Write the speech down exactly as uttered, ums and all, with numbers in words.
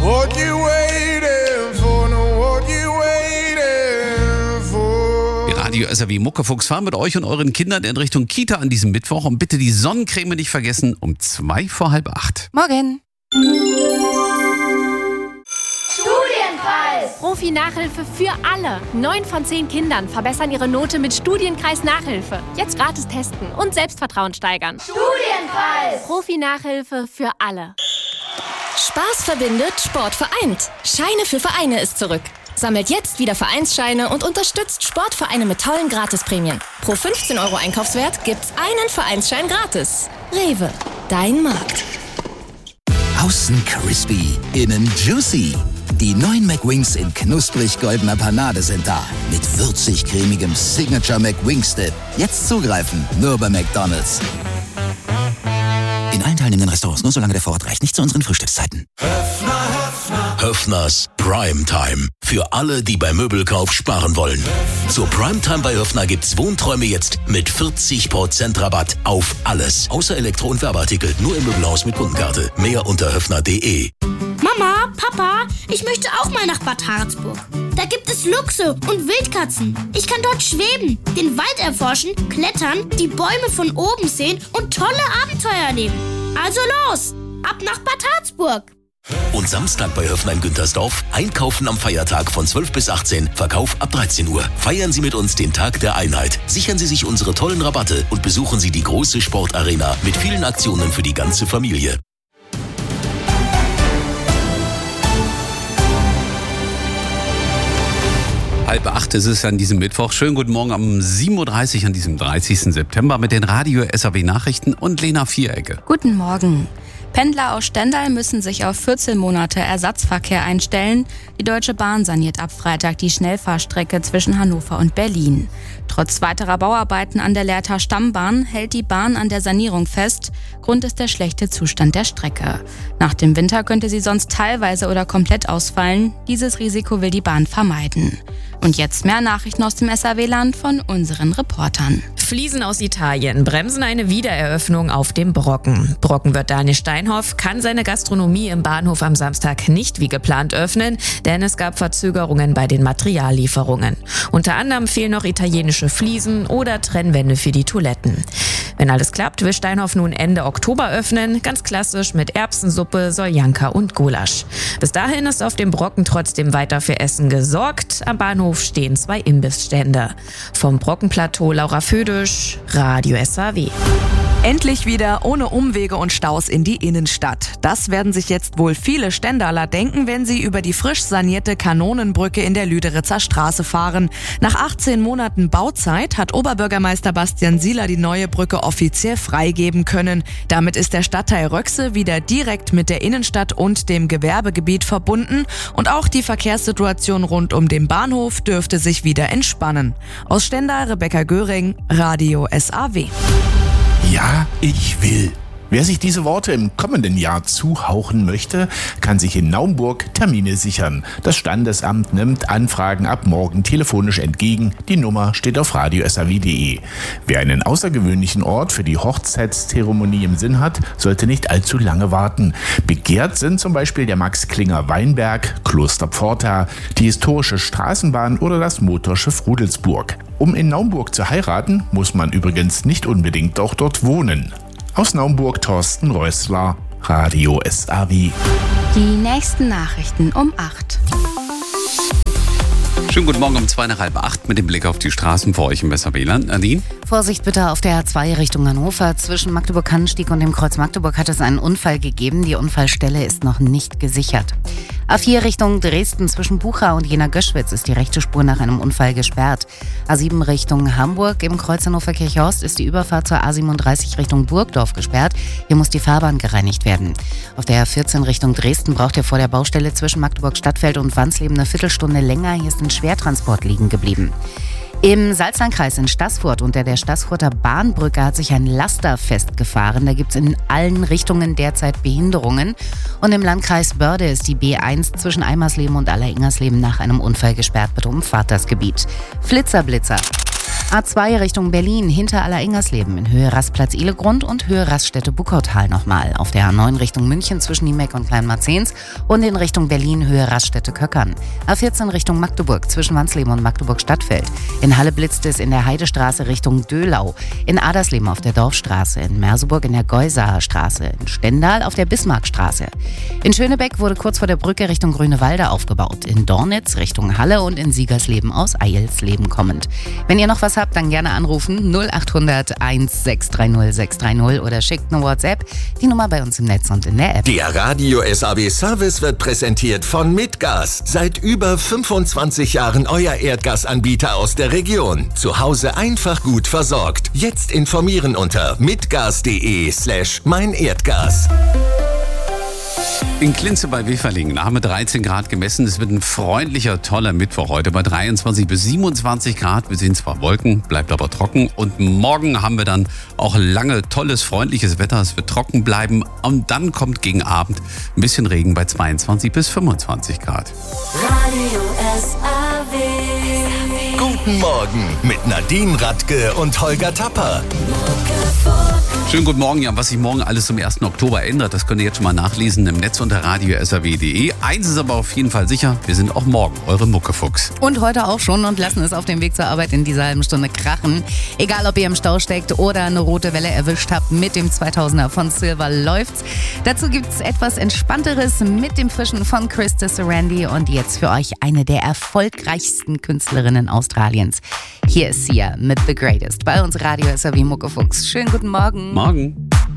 What you waiting for, no, what you waiting for. Die Radio S R W Muckefuchs fahren mit euch und euren Kindern in Richtung Kita an diesem Mittwoch. Und bitte die Sonnencreme nicht vergessen, um zwei vor halb acht. Morgen. Studienkreis! Profi-Nachhilfe für alle. Neun von zehn Kindern verbessern ihre Note mit Studienkreis-Nachhilfe. Jetzt gratis testen und Selbstvertrauen steigern. Studienkreis! Profi-Nachhilfe für alle. Spaß verbindet, Sport vereint. Scheine für Vereine ist zurück. Sammelt jetzt wieder Vereinsscheine und unterstützt Sportvereine mit tollen Gratisprämien. Pro fünfzehn Euro Einkaufswert gibt's einen Vereinsschein gratis. Rewe, dein Markt. Außen crispy, innen juicy. Die neuen McWings in knusprig goldener Panade sind da. Mit würzig-cremigem Signature McWings Dip. Jetzt zugreifen, nur bei McDonald's. In allen teilnehmenden Restaurants, nur solange der Vorrat reicht. Nicht zu unseren Frühstückszeiten. Höfner, Höfner. Höfners Primetime. Für alle, die beim Möbelkauf sparen wollen. Zur Primetime bei Höfner gibt's Wohnträume jetzt mit vierzig Prozent Rabatt auf alles. Außer Elektro- und Werbeartikel. Nur im Möbelhaus mit Kundenkarte. Mehr unter höfner punkt de. Mama, Papa, ich möchte auch mal nach Bad Harzburg. Da gibt es Luchse und Wildkatzen. Ich kann dort schweben, den Wald erforschen, klettern, die Bäume von oben sehen und tolle Abenteuer erleben. Also los, ab nach Bad Harzburg. Und Samstag bei Höfner in Güntersdorf. Einkaufen am Feiertag von zwölf bis achtzehn, Verkauf ab dreizehn Uhr. Feiern Sie mit uns den Tag der Einheit. Sichern Sie sich unsere tollen Rabatte und besuchen Sie die große Sportarena mit vielen Aktionen für die ganze Familie. Halb acht ist es an diesem Mittwoch. Schönen guten Morgen um sieben Uhr dreißig an diesem dreißigsten September mit den Radio S R W Nachrichten und Lena Vierecke. Guten Morgen. Pendler aus Stendal müssen sich auf vierzehn Monate Ersatzverkehr einstellen. Die Deutsche Bahn saniert ab Freitag die Schnellfahrstrecke zwischen Hannover und Berlin. Trotz weiterer Bauarbeiten an der Lehrter Stammbahn hält die Bahn an der Sanierung fest. Grund ist der schlechte Zustand der Strecke. Nach dem Winter könnte sie sonst teilweise oder komplett ausfallen. Dieses Risiko will die Bahn vermeiden. Und jetzt mehr Nachrichten aus dem S R W-Land von unseren Reportern. Fliesen aus Italien bremsen eine Wiedereröffnung auf dem Brocken. Brockenwirt Daniel Steinhoff kann seine Gastronomie im Bahnhof am Samstag nicht wie geplant öffnen, denn es gab Verzögerungen bei den Materiallieferungen. Unter anderem fehlen noch italienische Fliesen oder Trennwände für die Toiletten. Wenn alles klappt, will Steinhoff nun Ende Oktober öffnen, ganz klassisch mit Erbsensuppe, Soljanka und Gulasch. Bis dahin ist auf dem Brocken trotzdem weiter für Essen gesorgt. Am Bahnhof stehen zwei Imbissstände. Vom Brockenplateau Laura Födisch, Radio S R W. Endlich wieder ohne Umwege und Staus in die Innenstadt. Das werden sich jetzt wohl viele Stendaler denken, wenn sie über die frisch sanierte Kanonenbrücke in der Lüderitzer Straße fahren. Nach achtzehn Monaten Bauzeit hat Oberbürgermeister Bastian Sieler die neue Brücke offiziell freigeben können. Damit ist der Stadtteil Röchse wieder direkt mit der Innenstadt und dem Gewerbegebiet verbunden und auch die Verkehrssituation rund um den Bahnhof dürfte sich wieder entspannen. Aus Stendal, Rebecca Göring, Radio S R W. Ja, ich will. Wer sich diese Worte im kommenden Jahr zuhauchen möchte, kann sich in Naumburg Termine sichern. Das Standesamt nimmt Anfragen ab morgen telefonisch entgegen. Die Nummer steht auf radio s r w punkt de. Wer einen außergewöhnlichen Ort für die Hochzeitszeremonie im Sinn hat, sollte nicht allzu lange warten. Begehrt sind zum Beispiel der Max-Klinger-Weinberg, Kloster Pforta, die historische Straßenbahn oder das Motorschiff Rudelsburg. Um in Naumburg zu heiraten, muss man übrigens nicht unbedingt auch dort wohnen. Aus Naumburg Thorsten Reusler, Radio S R W. Die nächsten Nachrichten um acht. Schönen guten Morgen um zwei nach halb acht mit dem Blick auf die Straßen vor euch im S R W-Land. Nadine? Vorsicht bitte auf der A zwei Richtung Hannover. Zwischen Magdeburg-Kannenstieg und dem Kreuz Magdeburg hat es einen Unfall gegeben. Die Unfallstelle ist noch nicht gesichert. A vier Richtung Dresden zwischen Bucha und Jena-Göschwitz ist die rechte Spur nach einem Unfall gesperrt. A sieben Richtung Hamburg im Kreuz Hannover-Kirchhorst ist die Überfahrt zur A siebenunddreißig Richtung Burgdorf gesperrt. Hier muss die Fahrbahn gereinigt werden. Auf der A vierzehn Richtung Dresden braucht ihr vor der Baustelle zwischen Magdeburg-Stadtfeld und Wansleben eine Viertelstunde länger. Hier ist ein Schwertransport liegen geblieben. Im Salzlandkreis in Staßfurt unter der Staßfurter Bahnbrücke hat sich ein Laster festgefahren. Da gibt es in allen Richtungen derzeit Behinderungen. Und im Landkreis Börde ist die B eins zwischen Eimersleben und Alleringersleben nach einem Unfall gesperrt. Bitte umfahrt das Gebiet. Flitzerblitzer. A zwei Richtung Berlin, hinter Aller-Ingersleben in Höhe Rastplatz Ihlegrund und Höhe Raststätte Buckautal nochmal. Auf der A neun Richtung München zwischen Niemeck und Kleinmarzens und in Richtung Berlin Höhe Raststätte Köckern. A vierzehn Richtung Magdeburg zwischen Wansleben und Magdeburg Stadtfeld. In Halle blitzt es in der Heidestraße Richtung Döhlau. In Adersleben auf der Dorfstraße. In Merseburg in der Geusaer Straße. In Stendal auf der Bismarckstraße. In Schönebeck wurde kurz vor der Brücke Richtung Grünewalde aufgebaut. In Dornitz Richtung Halle und in Siegersleben aus Eilsleben kommend. Wenn ihr noch was habt, dann gerne anrufen null acht hundert eins sechs drei null sechs drei null oder schickt eine WhatsApp. Die Nummer bei uns im Netz und in der App. Der Radio S A W Service wird präsentiert von Mitgas. Seit über fünfundzwanzig Jahren euer Erdgasanbieter aus der Region. Zu Hause einfach gut versorgt. Jetzt informieren unter mitgas.de slash mein Erdgas. In Klinze bei Weferlingen haben wir dreizehn Grad gemessen. Es wird ein freundlicher, toller Mittwoch heute bei dreiundzwanzig bis siebenundzwanzig Grad. Wir sehen zwar Wolken, bleibt aber trocken. Und morgen haben wir dann auch lange tolles, freundliches Wetter. Es wird trocken bleiben. Und dann kommt gegen Abend ein bisschen Regen bei zweiundzwanzig bis fünfundzwanzig Grad. Radio S A W. Guten Morgen mit Nadine Radke und Holger Tapper. Schönen guten Morgen, ja, was sich morgen alles zum ersten Oktober ändert, das könnt ihr jetzt schon mal nachlesen im Netz unter radio s a w punkt d e. Eins ist aber auf jeden Fall sicher, wir sind auch morgen eure Muckefuchs. Und heute auch schon und lassen es auf dem Weg zur Arbeit in dieser halben Stunde krachen. Egal, ob ihr im Stau steckt oder eine rote Welle erwischt habt, mit dem zweitausender von Silver läuft's. Dazu gibt's etwas Entspannteres mit dem Frischen von Krista Sarandon und jetzt für euch eine der erfolgreichsten Künstlerinnen Australiens. Hier ist Sia mit The Greatest bei uns Radio S A W Muckefuchs. Schönen guten Morgen. Morgen.